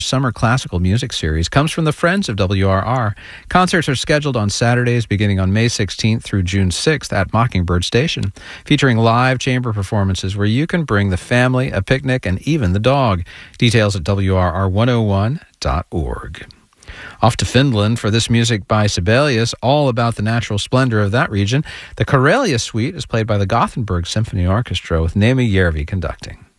Summer Classical Music Series comes from the Friends of WRR. Concerts are scheduled on Saturdays beginning on May 16th through June 6th at Mockingbird Station, featuring live chamber performances where you can bring the family, a picnic, and even the dog. Details at WRR101.org. Off to Finland for this music by Sibelius, all about the natural splendor of that region. The Karelia Suite is played by the Gothenburg Symphony Orchestra with Neeme Järvi conducting.